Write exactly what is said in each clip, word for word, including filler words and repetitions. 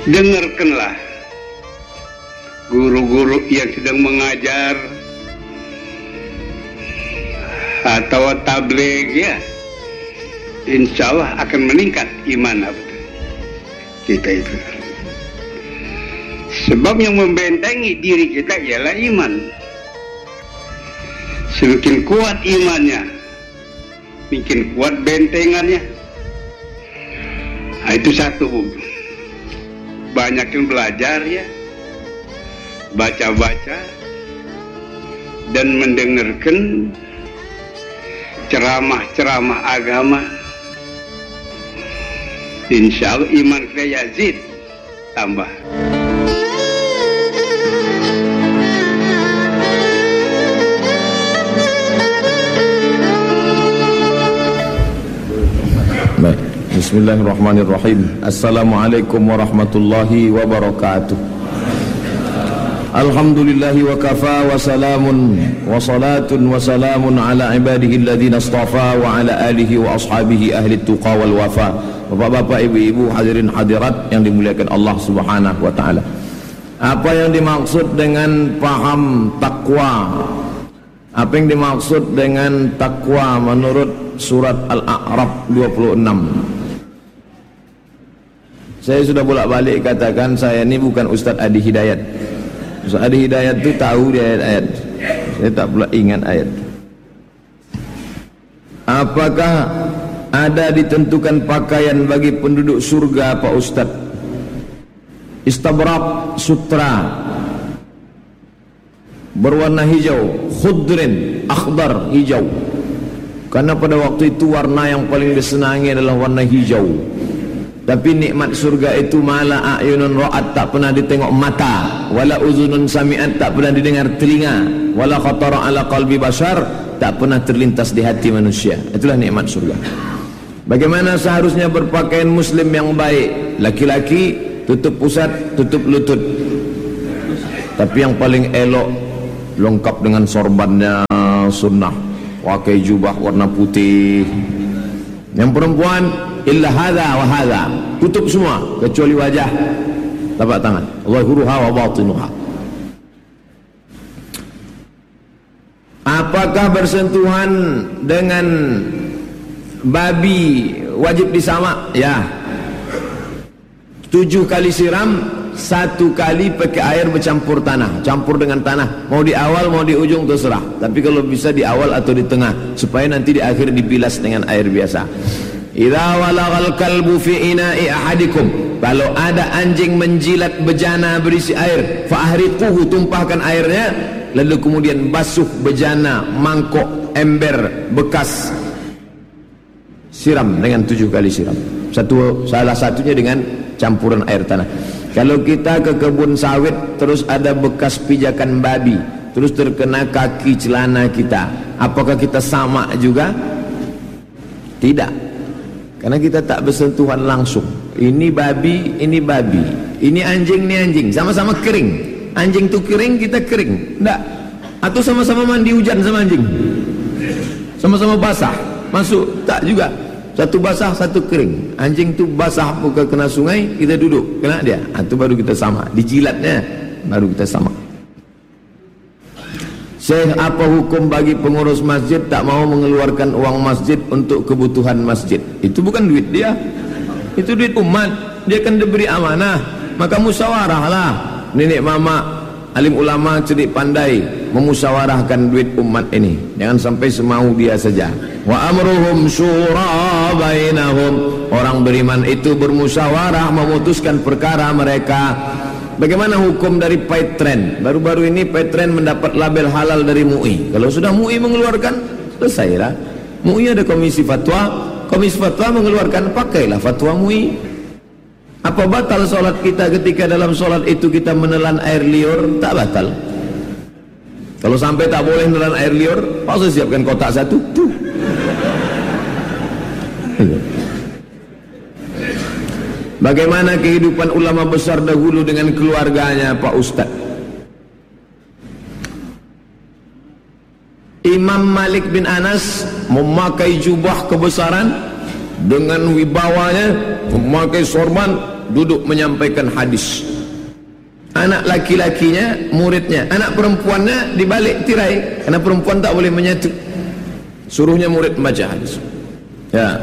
dengarkanlah guru-guru yang sedang mengajar atau tabligh, ya, insya Allah akan meningkat iman kita itu. Sebab yang membentengi diri kita ialah iman. Semakin kuat imannya, makin kuat bentengannya. Nah, itu satu. Banyakin belajar, ya, baca-baca dan mendengarkan ceramah-ceramah agama. Insya Allah iman kita yazid, tambah. Baik, bismillahirrahmanirrahim. Assalamualaikum warahmatullahi wabarakatuh. Alhamdulillahi wa kafa wa salamun wa salatun wa salamun ala ibadihi alladhina istafa wa ala alihi wa ashabihi ahli tuqa wal wafa. Bapak-bapak, ibu-ibu, hadirin hadirat yang dimuliakan Allah Subhanahu wa taala. Apa yang dimaksud dengan paham takwa? Apa yang dimaksud dengan takwa menurut surat Al-A'raf dua puluh enam? Saya sudah bolak-balik katakan saya ini bukan Ustadz Adi Hidayat. Ustadz Adi Hidayat itu tahu di ayat-ayat. Saya tak pula ingat ayat. Apakah ada ditentukan pakaian bagi penduduk surga, Pak Ustadz? Istabrak sutra berwarna hijau, khudrin, akhdar, hijau. Karena pada waktu itu warna yang paling disenangi adalah warna hijau. Tapi nikmat surga itu mala a'yunun ra'at, tak pernah ditengok mata, wala uzunun sami'at, tak pernah didengar telinga, wala khatara ala qalbi bashar, tak pernah terlintas di hati manusia. Itulah nikmat surga. Bagaimana seharusnya berpakaian muslim yang baik? Laki-laki tutup pusat, tutup lutut. Tapi yang paling elok lengkap dengan sorbannya sunnah, pakai jubah warna putih. Yang perempuan illa hadza wa hadza, tutup semua kecuali wajah, tapak tangan, zahiruha wa batinuha. Apakah bersentuhan dengan babi wajib disamak? Ya. Tujuh kali siram, satu kali pakai air bercampur tanah, campur dengan tanah. Mau di awal mau di ujung terserah. Tapi kalau bisa di awal atau di tengah, supaya nanti di akhir dibilas dengan air biasa. Idza walagal kalbu fi ina'i ahadikum, kalau ada anjing menjilat bejana berisi air, fa ahriquhu, tumpahkan airnya, lalu kemudian basuh bejana, mangkok, ember bekas, siram dengan tujuh kali siram. Satu, salah satunya dengan campuran air tanah. Kalau kita ke kebun sawit terus ada bekas pijakan babi, terus terkena kaki celana kita, apakah kita sama juga? Tidak. Karena kita tak bersentuhan langsung. Ini babi, ini babi. Ini anjing, ini anjing. Sama-sama kering. Anjing tu kering, kita kering. Enggak. Atau sama-sama mandi hujan sama anjing. Sama-sama basah. Masuk. Tak juga. Satu basah, satu kering. Anjing tu basah buka kena sungai, kita duduk. Kena dia. Itu baru kita sama. Dijilatnya, baru kita sama. Syekh, apa hukum bagi pengurus masjid tak mau mengeluarkan uang masjid untuk kebutuhan masjid? Itu bukan duit dia, itu duit umat. Dia kan diberi amanah, maka musyawarahlah. Nenek mama, alim ulama, cerdik pandai memusyawarahkan duit umat ini. Jangan sampai semau dia saja. Wa amruhum syura bainahum. Orang beriman itu bermusyawarah memutuskan perkara mereka. Bagaimana hukum dari Paitren? Baru-baru ini Paitren mendapat label halal dari M U I. Kalau sudah M U I mengeluarkan, selesailah. M U I ada komisi fatwa, komisi fatwa mengeluarkan, pakailah fatwa M U I. Apa batal solat kita ketika dalam solat itu kita menelan air liur? Tak batal. Kalau sampai tak boleh menelan air liur, Pak saya siapkan kotak satu. Tuh. Bagaimana kehidupan ulama besar dahulu dengan keluarganya, Pak Ustaz? Imam Malik bin Anas memakai jubah kebesaran dengan wibawanya, memakai sorban duduk menyampaikan hadis. Anak laki-lakinya, muridnya, anak perempuannya di balik tirai, karena perempuan tak boleh menyatu. Suruhnya murid membaca hadis. Ya.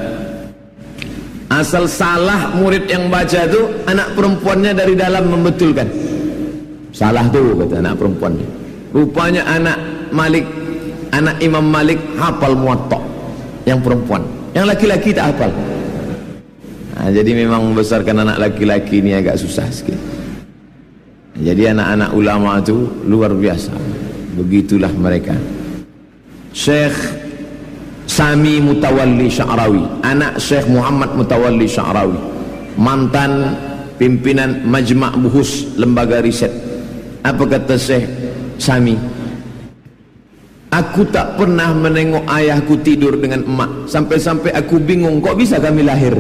Asal salah murid yang baca itu, anak perempuannya dari dalam membetulkan. Salah tuh kata anak perempuannya. Rupanya anak Malik, anak Imam Malik hafal Muwatta, yang perempuan. Yang laki-laki tak hafal. Nah, jadi memang membesarkan anak laki-laki ini agak susah sikit. Jadi anak-anak ulama itu luar biasa. Begitulah mereka. Syekh Sami Mutawalli Sya'rawi, anak Syekh Muhammad Mutawalli Sya'rawi, mantan pimpinan Majma' Buhus, lembaga riset. Apa kata Syekh Sami? Aku tak pernah menengok ayahku tidur dengan emak, sampai-sampai aku bingung kok bisa kami lahir.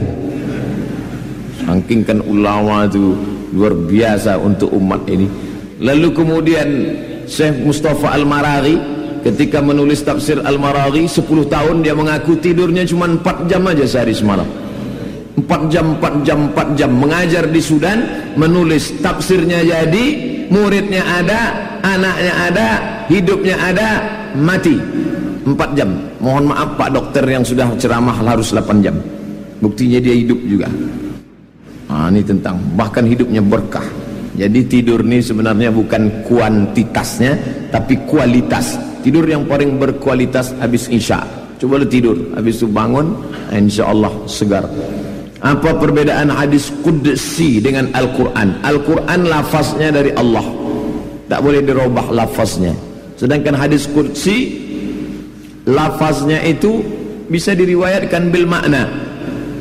Saking kan ulama itu luar biasa untuk umat ini. Lalu kemudian Syekh Mustafa Al-Maraghi ketika menulis tafsir Al-Maraghi, sepuluh tahun dia mengaku tidurnya cuma empat jam aja sehari semalam. empat jam, empat jam, empat jam mengajar di Sudan, menulis tafsirnya jadi, muridnya ada, anaknya ada, hidupnya ada, mati empat jam. Mohon maaf Pak dokter yang sudah ceramah harus delapan jam. Buktinya dia hidup juga. Nah, ini tentang bahkan hidupnya berkah. Jadi tidur ini sebenarnya bukan kuantitasnya tapi kualitas. Tidur yang paling berkualitas habis isya. Coba lu tidur, habis itu bangun, insyaallah segar. Apa perbedaan hadis qudsi dengan Al-Quran? Al-Quran lafaznya dari Allah, tak boleh dirubah lafaznya. Sedangkan hadis qudsi lafaznya itu bisa diriwayatkan bil makna.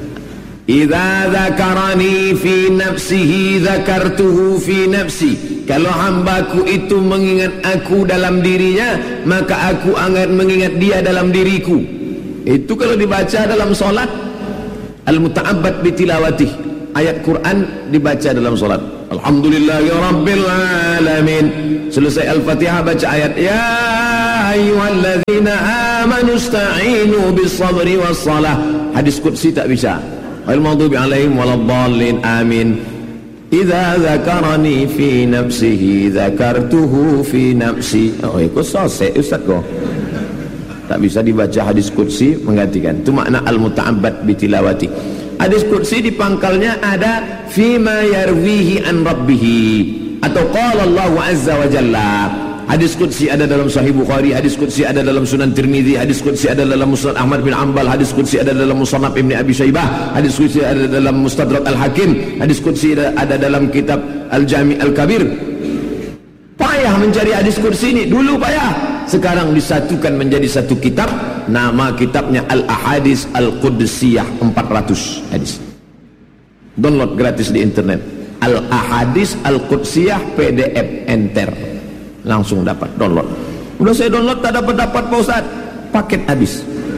Idza dzakarani fi nafsihi dzakartuhu fi nafsi. Kalau hambaku itu mengingat aku dalam dirinya, maka aku akan mengingat dia dalam diriku. Itu kalau dibaca dalam solat. Al-muta'abbad bitilawatih, ayat Quran dibaca dalam solat. Alhamdulillahi rabbil alamin. Selesai Al-Fatihah baca ayat ya ayyuhalladzina amanu ista'inu bis sabri was salah. Hadis qudsi tak bisa. Al-maghdubi alaihim waladdallin amin. Idza dzakarani fi nafsihi dzakartuhu fi nafsi. Oh, itu selesai Ustaz kok. Tak bisa dibaca hadis qudsi menggantikan. Itu makna al-muta'abbad bitilawati. Hadis qudsi di pangkalnya ada fima yarwihi an rabbihi atau qala Allah azza wa jalla. Hadis qudsi ada dalam Sahih Bukhari, hadis qudsi ada dalam Sunan Tirmizi, hadis qudsi ada dalam Musnad Ahmad bin Hanbal, hadis qudsi ada dalam Musannaf Ibnu Abi Syaibah, hadis qudsi ada dalam Mustadrak Al-Hakim, hadis qudsi ada, ada dalam kitab Al-Jami' Al-Kabir. Payah mencari hadis qudsi ini, dulu payah. Sekarang disatukan menjadi satu kitab, nama kitabnya Al-Ahadis Al-Qudsiyah, empat ratus hadis. Download gratis di internet. Al-Ahadis Al-Qudsiyah P D F enter. Langsung dapat download. Udah saya download tak dapat dapat Pak Ustaz. Paket habis.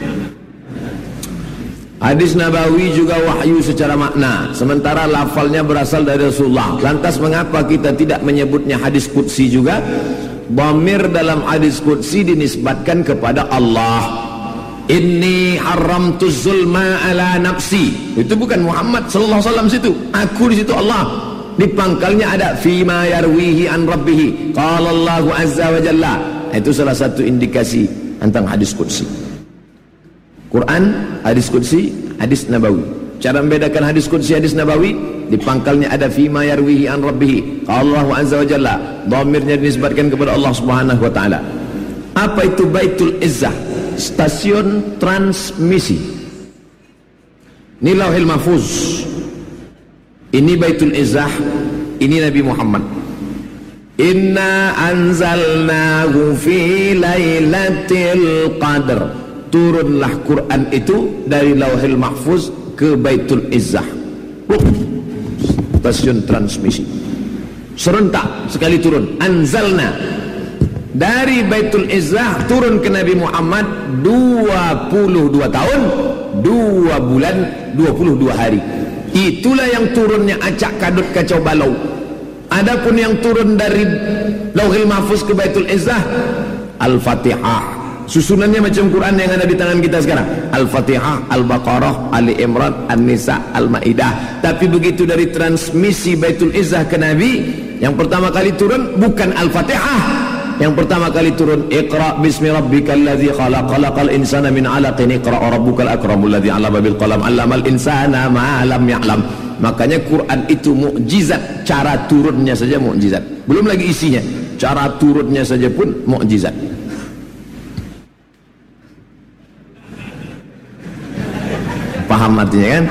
Hadis Nabawi juga wahyu secara makna, sementara lafalnya berasal dari Rasulullah. Lantas mengapa kita tidak menyebutnya hadis qudsi juga? Dhamir dalam hadis qudsi dinisbatkan kepada Allah. Inni haramtu zulma ala nafsi. Itu bukan Muhammad sallallahu alaihi wasallam situ. Aku di situ Allah. Di pangkalnya ada fima yarwihi an rabbih. Qala Allahu azza wa jalla. Itu salah satu indikasi tentang hadis qudsi. Quran, hadis qudsi, hadis nabawi. Cara membedakan hadis qudsi, hadis nabawi, di pangkalnya ada fima yarwihi an rabbih. Qala Allahu azza wa jalla. Dhamirnya dinisbatkan kepada Allah Subhanahu wa taala. Apa itu Baitul Izzah? Stasiun transmisi. Ini Lauhil Mahfuz. Ini Baitul Izzah, ini Nabi Muhammad. Inna anzalnahu fi lailatul qadr. Turunlah Quran itu dari Lauhil Mahfuz ke Baitul Izzah. Stasiun transmisi. Serentak sekali turun. Anzalna dari Baitul Izzah turun ke Nabi Muhammad dua puluh dua tahun, dua bulan, dua puluh dua hari. Itulah yang turunnya acak kadut kacau balau. Adapun yang turun dari Lauhil Mahfuz ke Baitul Izzah, Al-Fatihah Susunannya macam Quran yang ada di tangan kita sekarang. Al-Fatihah, Al-Baqarah, Ali Imran, An-Nisa, Al-Maidah. Tapi begitu dari transmisi Baitul Izzah ke Nabi, yang pertama kali turun bukan Al-Fatihah. Yang pertama kali turun Iqra bismi rabbikal ladzi khalaq, khalaqal insana min 'alaqin, Iqra rabbukal akramul ladzi 'allama bil qalam, 'allamal insana ma lam ya'lam. Makanya Quran itu mukjizat, cara turunnya saja mukjizat. Belum lagi isinya, cara turunnya saja pun mukjizat. Paham artinya kan?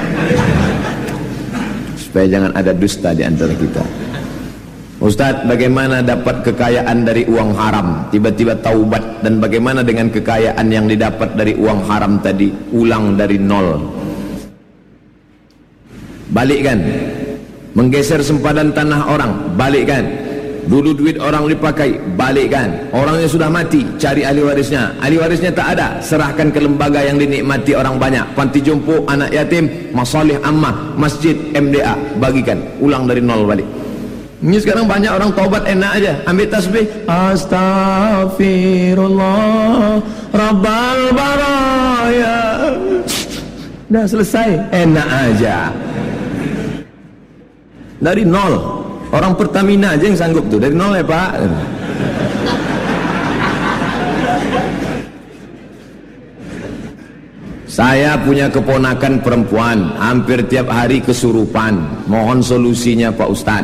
Supaya jangan ada dusta di antara kita. Ustaz, bagaimana dapat kekayaan dari uang haram? Tiba-tiba taubat. Dan bagaimana dengan kekayaan yang didapat dari uang haram tadi? Ulang dari nol. Balikkan. Menggeser sempadan tanah orang, balikkan. Dulu duit orang dipakai, balikkan. Orangnya sudah mati, cari ahli warisnya. Ahli warisnya tak ada, serahkan ke lembaga yang dinikmati orang banyak. Panti jompo, anak yatim, masalih ammah, masjid, M D A, bagikan. Ulang dari nol balik. Ini sekarang banyak orang taubat enak aja, ambil tasbih, Astaghfirullah Rabbal baraya. Dah selesai, enak aja. Dari nol. Orang Pertamina aja yang sanggup tuh, dari nol ya Pak. Saya punya keponakan perempuan, hampir tiap hari kesurupan. Mohon solusinya Pak Ustadz.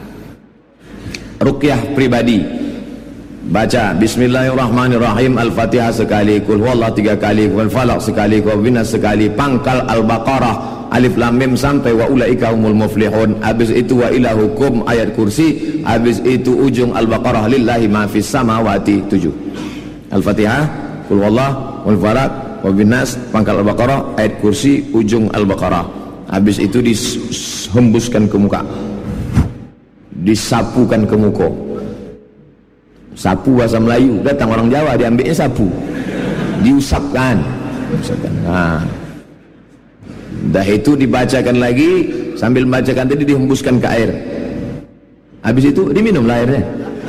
Ruqyah pribadi, baca Bismillahirrahmanirrahim, Al-Fatihah sekali, Qul huwallahu tiga kali, Qul falaq sekali, Qul binas sekali, pangkal Al-Baqarah Alif Lam Mim sampai wa ulaika humul muflihun. Habis itu wa ilahukum ayat kursi. Habis itu ujung Al-Baqarah lillahi ma fis samawati tujuh. Al-Fatihah, Qul huwallahu, Qul falaq, Qul binas, pangkal Al-Baqarah, ayat kursi, ujung Al-Baqarah. Habis itu dihembuskan ke muka, disapukan ke muka. Sapu bahasa Melayu, datang orang Jawa diambilnya sapu, diusapkan. Nah, dah itu dibacakan lagi, sambil membacakan tadi dihembuskan ke air. Habis itu diminumlah airnya.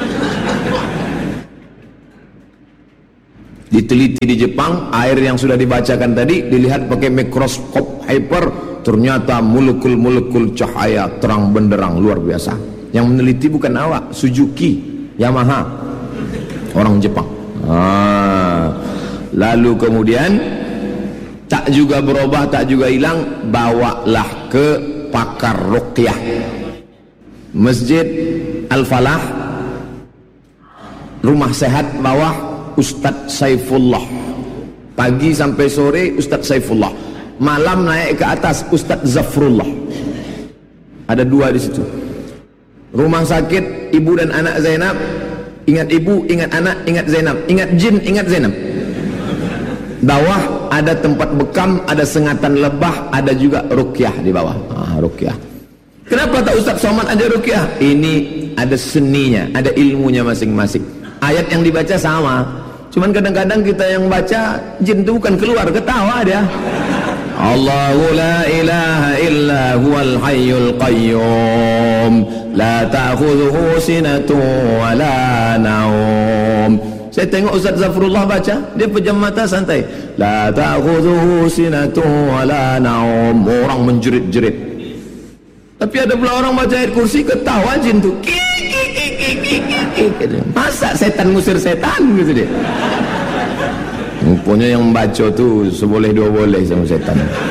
Diteliti di Jepang, air yang sudah dibacakan tadi dilihat pakai mikroskop hyper, ternyata molekul-molekul cahaya terang benderang luar biasa. Yang meneliti bukan awak, Suzuki, Yamaha, orang Jepang. Ah. Lalu kemudian tak juga berubah, tak juga hilang, bawalah ke pakar ruqyah. Masjid Al-Falah, rumah sehat bawah Ustadz Saifullah. Pagi sampai sore Ustadz Saifullah. Malam naik ke atas Ustadz Zafrullah. Ada dua di situ. Rumah sakit ibu dan anak Zainab, ingat ibu, ingat anak, ingat Zainab, ingat jin, ingat Zainab. Bawah ada tempat bekam, ada sengatan lebah, ada juga ruqyah di bawah. Ah, ruqyah. Kenapa tak Ustaz Somad aja ruqyah? Ini ada seninya, ada ilmunya masing-masing. Ayat yang dibaca sama, cuman kadang-kadang kita yang baca jin itu bukan keluar, ketawa dia. Allahu la ilaha illa huwal hayyul qayyum la ta'khudhuhu sinatun wa la naum. Saya tengok Ustaz Zafrullah baca, dia pejam mata santai. La ta'khudhuhu sinatun wa la naum. Orang menjerit-jerit. Tapi ada pula orang baca ayat kursi, ketawa jin tu. Masa setan ngusir setan gitu dia. Rupanya yang membaca tu seboleh dua boleh sama setan.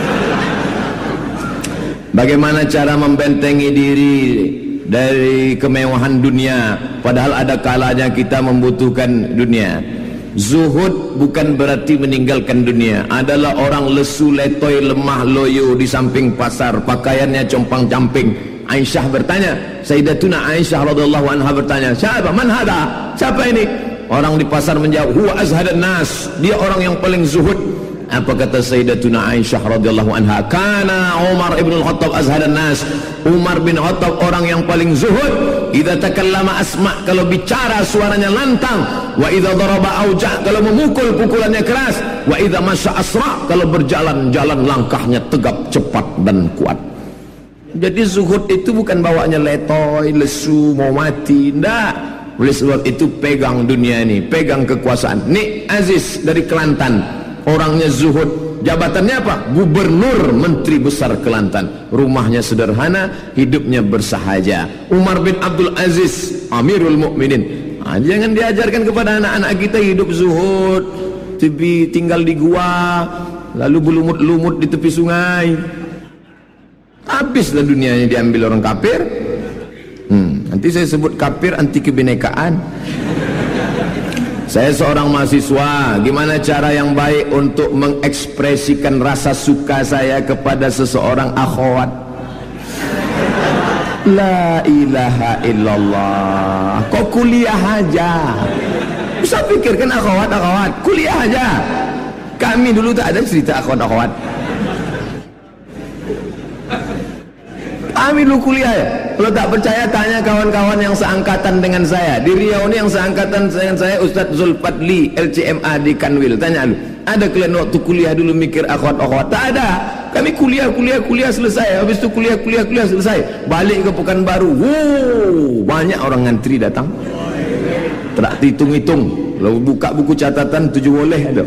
Bagaimana cara membentengi diri dari kemewahan dunia, padahal ada kalanya kita membutuhkan dunia. Zuhud bukan berarti meninggalkan dunia. Adalah orang lesu, letoy, lemah, loyo di samping pasar, pakaiannya compang-camping. Aisyah bertanya, Sayyidatuna Aisyah radhiyallahu anha bertanya, siapa? Man hada? Siapa ini? Orang di pasar menjawab, huwa azhadan nas, dia orang yang paling zuhud. Apa kata Sayyidatuna Aisyah radhiyallahu anha? Kana Umar ibn al-Khattab azhadan nas. Umar bin Khattab orang yang paling zuhud. Idza takallama asma, kalau bicara suaranya lantang. Wa idza daraba auja, kalau memukul pukulannya keras. Wa idza masya asra, kalau berjalan-jalan langkahnya tegap, cepat dan kuat. Jadi zuhud itu bukan bawanya letoy, lesu, mau mati. Nggak. Oleh sebab itu pegang dunia ini, pegang kekuasaan. Nik Aziz dari Kelantan, orangnya zuhud, jabatannya apa? Gubernur Menteri Besar Kelantan. Rumahnya sederhana, hidupnya bersahaja. Umar bin Abdul Aziz, Amirul Mukminin. Nah, jangan diajarkan kepada anak-anak kita hidup zuhud, tepi tinggal di gua, lalu berlumut-lumut di tepi sungai. Habislah dunianya diambil orang kafir. Hmm, nanti saya sebut kafir anti kebinekaan. Saya seorang mahasiswa, gimana cara yang baik untuk mengekspresikan rasa suka saya kepada seseorang akhwat? La ilaha illallah. Kok kuliah aja? Bisa pikirkan akhwat-akhwat, kuliah aja. Kami dulu tak ada cerita akhwat-akhwat. Kami dulu kuliah ya. Kalau tak percaya tanya kawan-kawan yang seangkatan dengan saya. Di Riau ini yang seangkatan dengan saya Ustaz Zulfadli L C M A di Kanwil. Tanya lu, ada kalian waktu kuliah dulu mikir akhwat-akhwat? Tak ada. Kami kuliah, kuliah, kuliah selesai. Habis itu kuliah, kuliah, kuliah selesai. Balik ke Pekanbaru. Wow, banyak orang ngantri datang. Tak hitung-hitung. Kalau buka buku catatan tujuh boleh ada.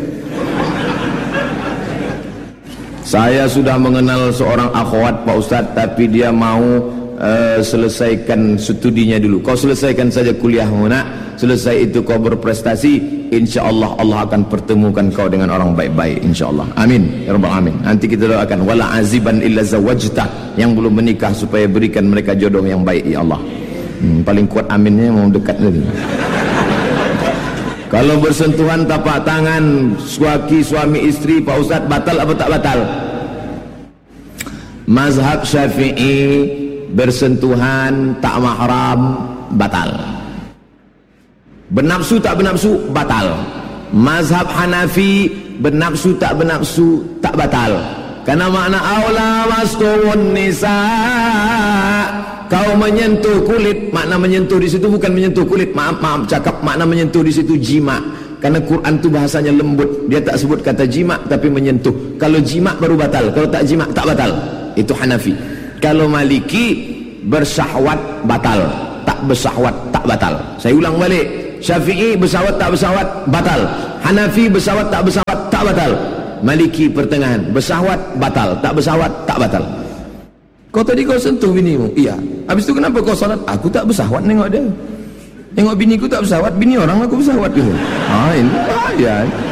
Saya sudah mengenal seorang akhwat Pak Ustaz, tapi dia mau uh, selesaikan studinya dulu. Kau selesaikan saja kuliahmu nak, selesai itu kau berprestasi, insyaAllah Allah akan pertemukan kau dengan orang baik-baik, insyaAllah. Amin ya rabbal alamin. Nanti kita doakan wala aziban illa zawajta, yang belum menikah supaya berikan mereka jodoh yang baik ya Allah. hmm, Paling kuat aminnya mau dekat tadi. Kalau bersentuhan tapak tangan suami suami istri Pak Ustaz, batal apa tak batal? Mazhab Syafi'i bersentuhan tak mahram batal. Bernafsu tak bernafsu batal. Mazhab Hanafi bernafsu tak bernafsu tak batal. Karena makna aula mastumun nisa, kau menyentuh kulit, makna menyentuh di situ bukan menyentuh kulit, maaf maaf cakap, makna menyentuh di situ jima. Karena Quran tu bahasanya lembut, dia tak sebut kata jima tapi menyentuh. Kalau jima baru batal, kalau tak jima tak batal. Itu Hanafi. Kalau Maliki bersahwat batal, tak bersahwat tak batal. Saya ulang balik, Syafi'i bersahwat tak bersahwat batal, Hanafi bersahwat tak bersahwat tak batal, Maliki pertengahan, bersahwat batal, tak bersahwat tak batal. Kau tadi kau sentuh binimu, iya. Habis itu kenapa kau salat? Aku tak bersahwat nengok dia. Tengok biniku tak bersahwat, bini orang aku bersahwat gitu. Ah, ini bahaya.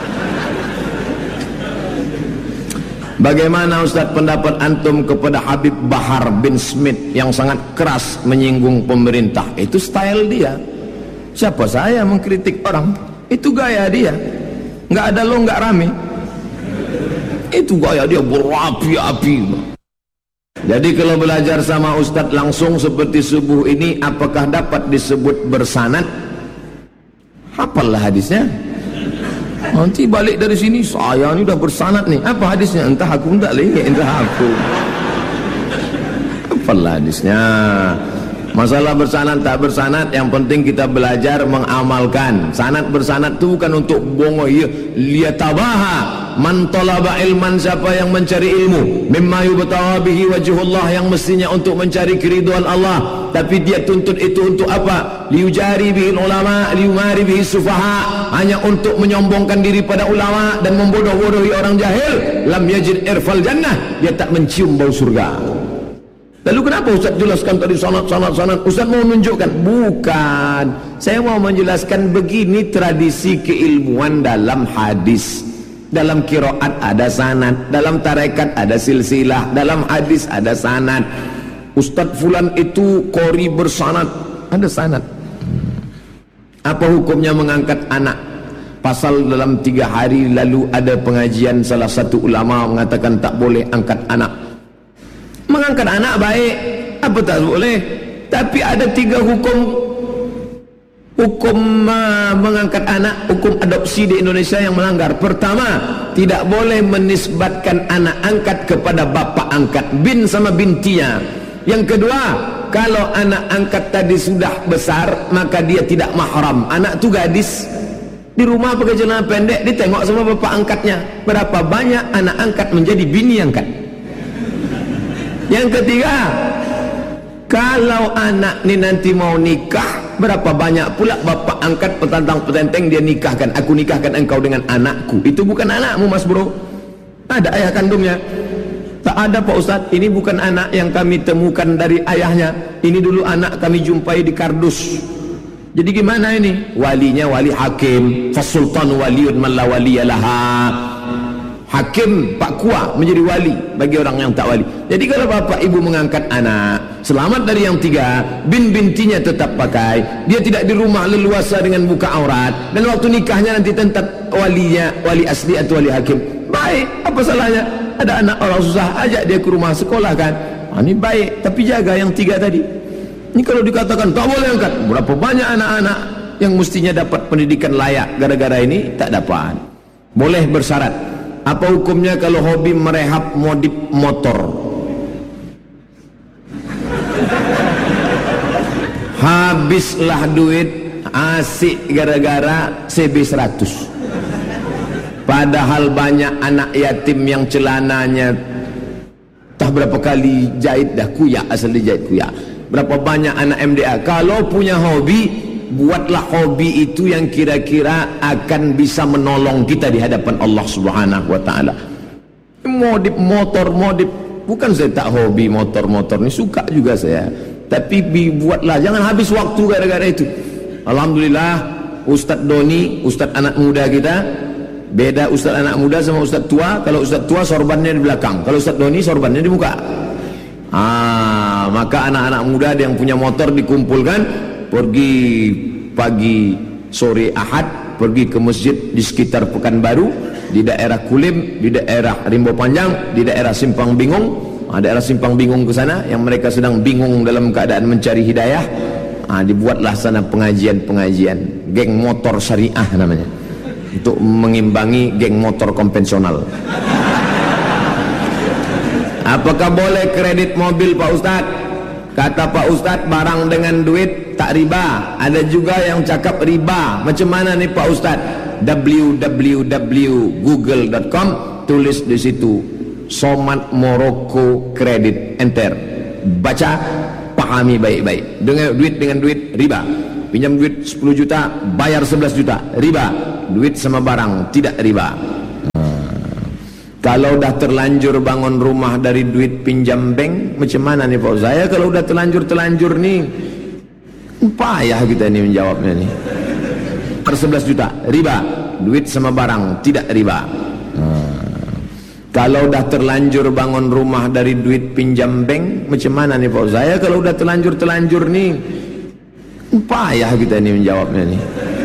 Bagaimana Ustaz pendapat antum kepada Habib Bahar bin Smith yang sangat keras menyinggung pemerintah? Itu style dia. Siapa saya mengkritik orang? Itu gaya dia. Nggak ada lo nggak rame. Itu gaya dia berapi-api. Jadi kalau belajar sama Ustaz langsung seperti subuh ini, apakah dapat disebut bersanad? Hafallah hadisnya. Nanti balik dari sini, saya ni dah bersanad ni. Apa hadisnya? Entah aku tak ingat, entah aku. Hafallah hadisnya. Masalah bersanad tak bersanad, yang penting kita belajar mengamalkan. Sanad bersanad itu bukan untuk bongo ya. Liyatabaha man talaba ilman, siapa yang mencari ilmu, mimma yubtawa bihi wajhullah, yang mestinya untuk mencari keridhaan Allah, tapi dia tuntut itu untuk apa? Liujari bihi ulama, liumari bihi sufaha, hanya untuk menyombongkan diri pada ulama dan membodoh-bodohi orang jahil. Lam yajid irfal jannah, dia tak mencium bau surga. Lalu kenapa Ustaz jelaskan tadi sanad, sanad, sanad? Ustaz mau menunjukkan? Bukan. Saya mau menjelaskan begini tradisi keilmuan dalam hadis. Dalam qiraat ada sanad, dalam tarekat ada silsilah, dalam hadis ada sanad. Ustaz fulan itu qori bersanad, ada sanad. Apa hukumnya mengangkat anak? Pasal dalam tiga hari lalu ada pengajian, salah satu ulama mengatakan tak boleh angkat anak. Mengangkat anak baik, apa tak boleh? Tapi ada tiga hukum hukum uh, mengangkat anak, hukum adopsi di Indonesia yang melanggar. Pertama, tidak boleh menisbatkan anak angkat kepada bapa angkat, bin sama bintinya. Yang kedua, kalau anak angkat tadi sudah besar, maka dia tidak mahram. Anak tu gadis, di rumah pakai celana pendek, ditengok sama bapa angkatnya. Berapa banyak anak angkat menjadi bini angkat. Yang ketiga, kalau anak ni nanti mau nikah, berapa banyak pula bapak angkat petantang petenteng dia nikahkan, aku nikahkan engkau dengan anakku. Itu bukan anakmu mas bro, ada ayah kandungnya. Tak ada Pak Ustadz, ini bukan anak yang kami temukan dari ayahnya, ini dulu anak kami jumpai di kardus. Jadi gimana ini? Walinya wali hakim, fasultan waliun man la waliyalaha. Hakim Pak Kua menjadi wali bagi orang yang tak wali. Jadi kalau bapak ibu mengangkat anak, selamat dari yang tiga, bin bintinya tetap pakai, dia tidak di rumah leluasa dengan buka aurat, dan waktu nikahnya nanti tetap walinya wali asli atau wali hakim. Baik, apa salahnya? Ada anak orang susah, ajak dia ke rumah sekolah kan. Ah, ini baik, tapi jaga yang tiga tadi. Ini kalau dikatakan tak boleh angkat, berapa banyak anak-anak yang mestinya dapat pendidikan layak gara-gara ini tak dapat. Boleh bersyarat. Apa hukumnya kalau hobi merehab modif motor? Habislah duit asik gara-gara C B seratus. Padahal banyak anak yatim yang celananya tak berapa kali jahit dah kuyak, asal dijahit kuyak. Berapa banyak anak M D A. Kalau punya hobi, buatlah hobi itu yang kira-kira akan bisa menolong kita di hadapan Allah Subhanahu wa taala. Modif motor, modif, bukan saya tak hobi motor-motor ni, suka juga saya. Tapi buatlah, jangan habis waktu gara-gara itu. Alhamdulillah Ustaz Doni, Ustaz anak muda kita, beda Ustaz anak muda sama Ustaz tua. Kalau Ustaz tua sorbannya di belakang, kalau Ustaz Doni sorbannya di muka. Ah, maka anak-anak muda yang punya motor dikumpulkan, pergi pagi sore Ahad, pergi ke masjid di sekitar Pekanbaru, di daerah Kulim, di daerah Rimbo Panjang, di daerah Simpang Bingung. Ah, daerah Simpang Bingung ke sana yang mereka sedang bingung dalam keadaan mencari hidayah. Ah, dibuatlah sana pengajian-pengajian, geng motor syariah namanya, untuk mengimbangi geng motor konvensional. Apakah boleh kredit mobil Pak Ustadz? Kata Pak Ustadz, barang dengan duit tak riba. Ada juga yang cakap riba. Macam mana nih Pak Ustadz? w w w titik google titik com, tulis di situ Somat Moroko Kredit, enter, baca, pahami baik-baik. Dengan duit dengan duit riba. Pinjam duit sepuluh juta, bayar sebelas juta, riba. Duit sama barang tidak riba. Kalau dah terlanjur bangun rumah dari duit pinjam bank, macam mana nih Pak? Saya kalau udah terlanjur-terlanjur nih, payah kita nih menjawabnya nih. Per sebelas juta, riba. Duit sama barang, tidak riba. Hmm. Kalau udah terlanjur bangun rumah dari duit pinjam bank, macam mana nih Pak? Saya kalau udah terlanjur-terlanjur nih, payah kita nih menjawabnya nih.